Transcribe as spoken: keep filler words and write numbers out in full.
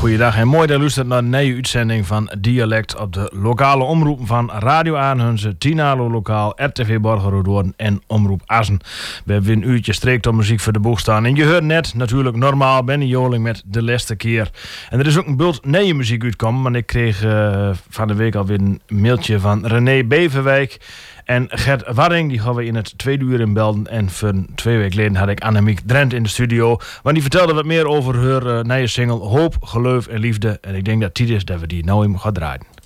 goeiedag en mooi dat u luistert naar een nieuwe uitzending van Dialect op de lokale omroepen van Radio Aanhunze, Tinalo Lokaal, R T V Borgerhoorn en Omroep Assen. We hebben weer een uurtje streektom muziek voor de boeg staan. En je hoort net natuurlijk normaal Benny Joling met De Laatste Keer. En er is ook een bult nieuwe muziek uitkomen, want ik kreeg uh, van de week alweer een mailtje van René Beverwijk. En Gert Warring, die gaan we in het tweede uur in belden. En voor twee weken geleden had ik Annemiek Drent in de studio. Want die vertelde wat meer over haar uh, nieuwe single Hoop, Geloof en Liefde. En ik denk dat het tijd is dat we die nou even gaan draaien.